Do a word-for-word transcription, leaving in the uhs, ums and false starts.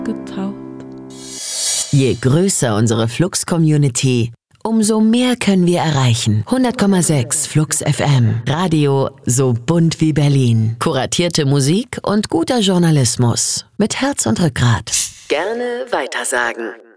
getaucht. Je größer unsere Flux-Community, umso mehr können wir erreichen. hundert Komma sechs Flux F M. Radio so bunt wie Berlin. Kuratierte Musik und guter Journalismus. Mit Herz und Rückgrat. Gerne weitersagen.